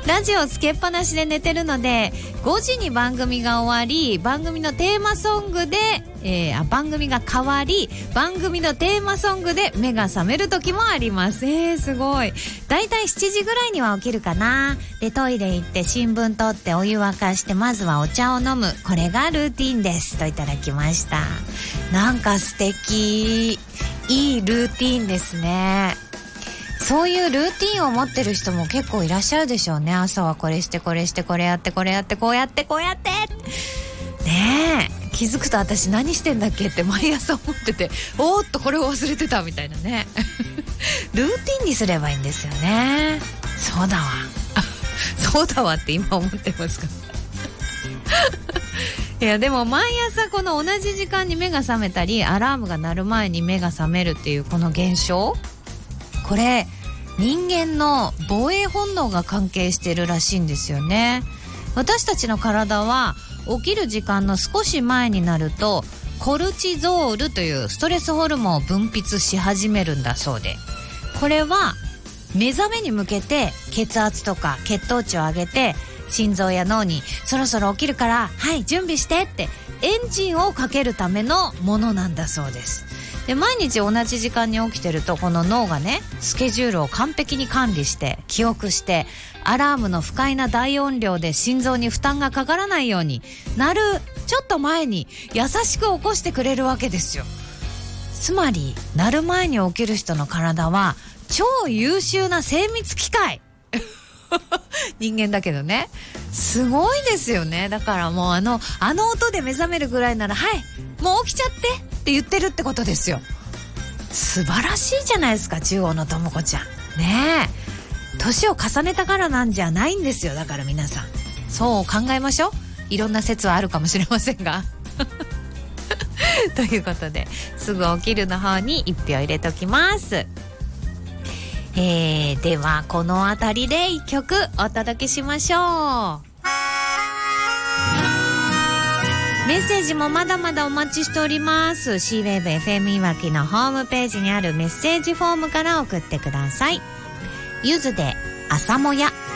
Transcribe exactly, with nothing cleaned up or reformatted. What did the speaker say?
ラジオつけっぱなしで寝てるので、ごじに番組が終わり、番組のテーマソングで、えー、あ番組が変わり、番組のテーマソングで目が覚める時もあります。えー、すごい。だいたいしちじぐらいには起きるかな。で、トイレ行って新聞取ってお湯沸かして、まずはお茶を飲む。これがルーティンです。といただきました。なんか素敵。いいルーティンですね。そういうルーティンを持ってる人も結構いらっしゃるでしょうね。朝はこれしてこれしてこれやってこれやってこうやってこうやってねえ、気づくと私何してんだっけって毎朝思ってて、おーっとこれを忘れてたみたいなねルーティンにすればいいんですよね。そうだわそうだわって今思ってますかいやでも毎朝この同じ時間に目が覚めたり、アラームが鳴る前に目が覚めるっていうこの現象、これ人間の防衛本能が関係してるらしいんですよね。私たちの体は起きる時間の少し前になるとコルチゾールというストレスホルモンを分泌し始めるんだそうで、これは目覚めに向けて血圧とか血糖値を上げて、心臓や脳にそろそろ起きるからはい準備してってエンジンをかけるためのものなんだそうです。で、毎日同じ時間に起きてると、この脳がねスケジュールを完璧に管理して記憶して、アラームの不快な大音量で心臓に負担がかからないようになるちょっと前に優しく起こしてくれるわけですよ。つまりなる前に起きる人の体は超優秀な精密機械人間だけどね、すごいですよね。だからもうあのあの音で目覚めるぐらいなら、はいもう起きちゃってって言ってるってことですよ。素晴らしいじゃないですか、中央のともこちゃんねえ。年を重ねたからなんじゃないんですよ。だから皆さんそう考えましょう。いろんな説はあるかもしれませんがということで、すぐ起きるの方に一票入れときます。えー、ではこのあたりで一曲お届けしましょう。メッセージもまだまだお待ちしております。 シーウェーブエフエム いわきのホームページにあるメッセージフォームから送ってください。ゆずで朝もや。